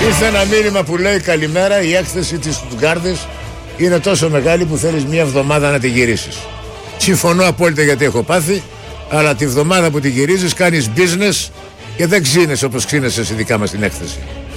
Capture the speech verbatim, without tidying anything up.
Ήρθε ένα μήνυμα που λέει καλημέρα, η έκθεση της Στουτγκάρδης είναι τόσο μεγάλη που θέλεις μια εβδομάδα να τη γυρίσεις. Συμφωνώ απόλυτα γιατί έχω πάθει, αλλά τη βδομάδα που τη γυρίζεις κάνεις business και δεν ξύνεσαι όπως ξύνεσαι ειδικά μας την έκθεση.